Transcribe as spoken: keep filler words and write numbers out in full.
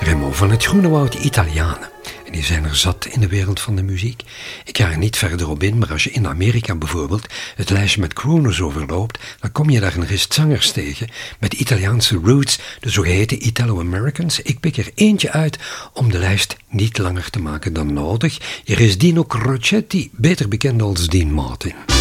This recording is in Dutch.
Remo van het Groene Woud Italianen. En die zijn er zat in de wereld van de muziek. Ik ga er niet verder op in, maar als je in Amerika bijvoorbeeld het lijstje met crooners overloopt, dan kom je daar een rest zangers tegen met Italiaanse roots, de zogeheten Italo-Americans. Ik pik er eentje uit om de lijst niet langer te maken dan nodig. Hier is Dino Crocetti, beter bekend als Dean Martin.